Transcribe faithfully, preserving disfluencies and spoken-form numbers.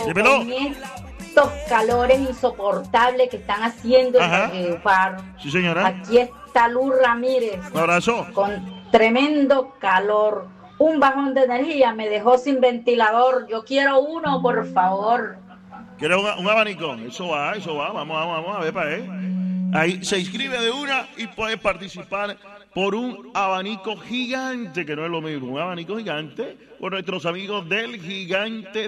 Dímelo. con estos calores insoportables que están haciendo en Ajá. Valledupar. Sí, señora. Aquí está Luz Ramírez. Un abrazo. Con tremendo calor. Un bajón de energía me dejó sin ventilador. Yo quiero uno, por favor. ¿Quieres un, un abanico? Eso va, eso va. Vamos, vamos, vamos a ver para él. Ahí se inscribe de una y puede participar por un abanico gigante, que no es lo mismo. Un abanico gigante por nuestros amigos del Gigante